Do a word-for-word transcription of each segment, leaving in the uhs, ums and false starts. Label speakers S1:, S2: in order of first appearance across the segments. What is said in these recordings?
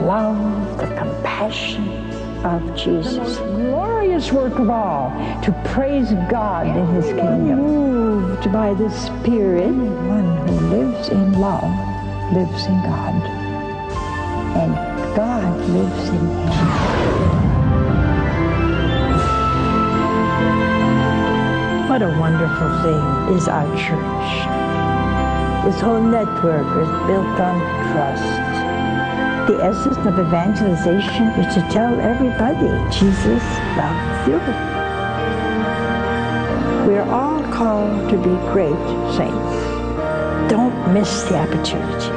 S1: love, the compassion of Jesus. The most glorious work of all, to praise God in His kingdom. Moved by the Spirit, one who lives in love lives in God, and God lives in him. What a wonderful thing is our church. This whole network is built on trust. The essence of evangelization is to tell everybody Jesus loves you. We are all called to be great saints. Don't miss the opportunity.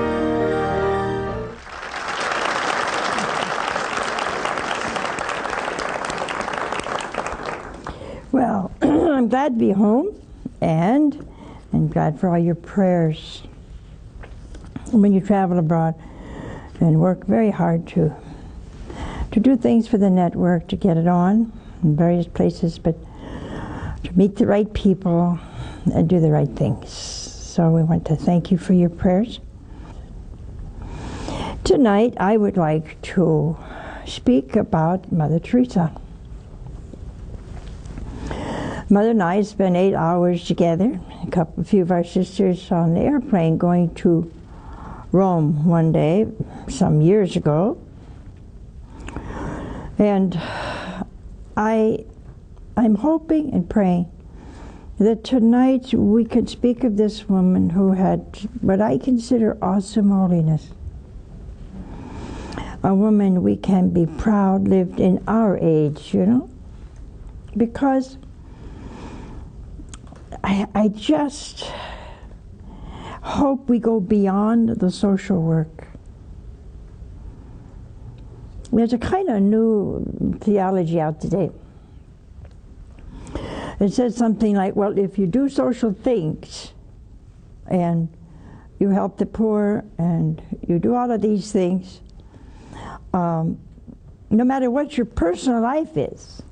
S1: Well, I'm glad to be home, and I'm glad for all your prayers when you travel abroad and work very hard to to do things for the network, to get it on in various places, but to meet the right people and do the right things. So we want to thank you for your prayers. Tonight I would like to speak about Mother Teresa. Mother and I spent eight hours together, a couple, a few of our sisters on the airplane going to Rome one day, some years ago. And I, I'm hoping and praying that tonight we could speak of this woman who had what I consider awesome holiness. A woman we can be proud lived in our age, you know, because I, I just hope we go beyond the social work. There's a kind of new theology out today. It says something like, well, if you do social things and you help the poor and you do all of these things, um, no matter what your personal life is,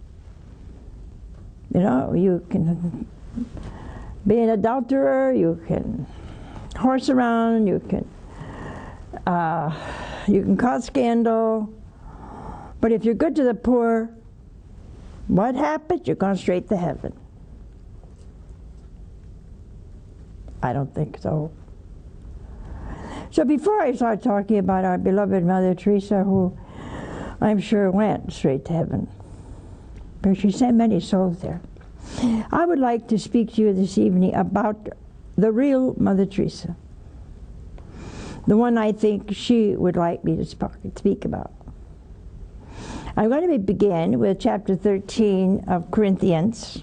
S1: you know, you can be an adulterer, you can horse around, you can uh, you can cause scandal, but if you're good to the poor, what happens? You're going straight to heaven. I don't think so. So before I start talking about our beloved Mother Teresa, who I'm sure went straight to heaven, but she sent many souls there, I would like to speak to you this evening about the real Mother Teresa, the one I think she would like me to speak about. I'm going to begin with chapter thirteen of Corinthians.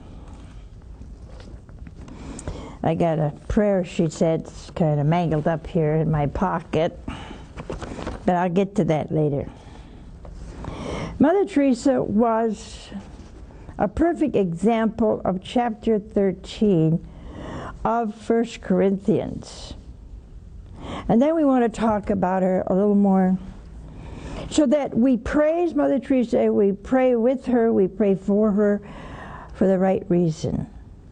S1: I got a prayer sheet that's kind of mangled up here in my pocket, but I'll get to that later. Mother Teresa was a perfect example of chapter thirteen of First Corinthians. And then we want to talk about her a little more, so that we praise Mother Teresa, we pray with her, we pray for her for the right reason.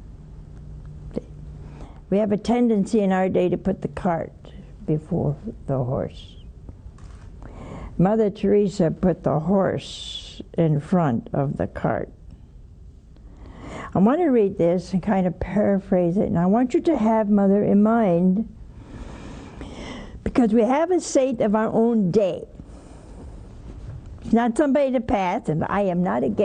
S1: We have a tendency in our day to put the cart before the horse. Mother Teresa put the horse in front of the cart. I want to read this and kind of paraphrase it, and I want you to have Mother in mind, because we have a saint of our own day. She's not somebody to pass, and I am not against